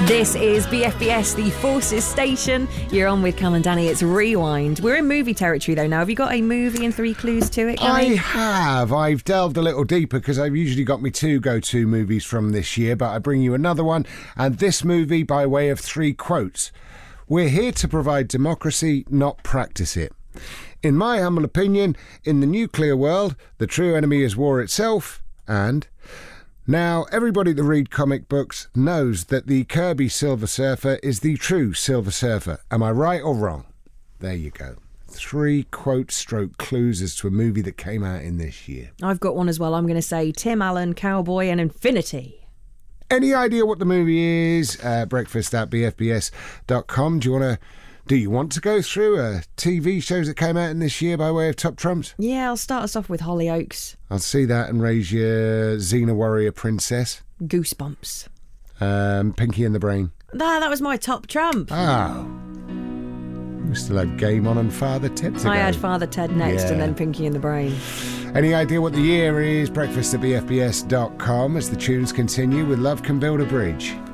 This is BFBS, the Forces Station. You're on with Cam and Danny. It's Rewind. We're in movie territory, though, now. Have you got a movie and 3 clues to it, I Gary? have. I've delved a little deeper because I've usually got me 2 go-to movies from this year, but I bring you another one, and this movie by way of 3 quotes. We're here to provide democracy, not practice it. In my humble opinion, in the nuclear world, the true enemy is war itself, and... Now, everybody that read comic books knows that the Kirby Silver Surfer is the true Silver Surfer. Am I right or wrong? There you go. 3 quote stroke clues as to a movie that came out in this year. I've got one as well. I'm going to say Tim Allen, Cowboy and Infinity. Any idea what the movie is? Breakfast at bfbs.com. Do you want to go through TV shows that came out in this year by way of top trumps? Yeah, I'll start us off with Hollyoaks. I'll see that and raise your Xena Warrior Princess. Goosebumps. Pinky and the Brain. That was my top trump. Oh. We still had Game On and Father Ted to go. I had Father Ted next Yeah. and then Pinky and the Brain. Any idea what the year is? Breakfast at bfbs.com as the tunes continue with Love Can Build a Bridge.